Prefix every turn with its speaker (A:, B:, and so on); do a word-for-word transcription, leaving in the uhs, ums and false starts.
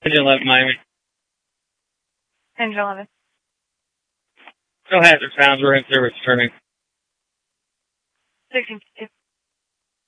A: Engine eleven, Miami.
B: Engine eleven.
A: No hazard sounds. We're in service turning.
B: sixteen fifty.